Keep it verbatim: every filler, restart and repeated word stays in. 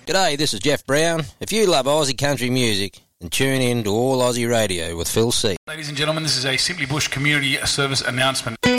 G'day, this is Jeff Brown. If you love Aussie country music, then tune in to All Aussie Radio with Phil C. Ladies and gentlemen, this is a Simply Bush community service announcement.